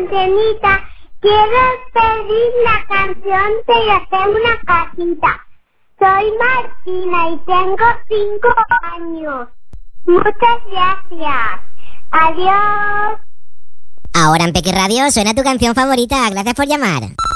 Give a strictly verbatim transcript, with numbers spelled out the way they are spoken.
Antenita. Quiero pedir la canción de Yo tengo una casita. Soy Martina y tengo cinco años. Muchas gracias. Adiós. Ahora en Peque Radio suena tu canción favorita. Gracias por llamar.